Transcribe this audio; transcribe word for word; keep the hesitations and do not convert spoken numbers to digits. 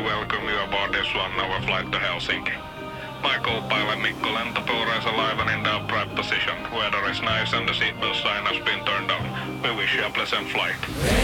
welcome you aboard this one-hour flight to Helsinki. My co-pilot Mikko Lentopuro is alive and in the upright position. Weather is nice and the seatbelt sign has been turned on. We wish you a pleasant flight.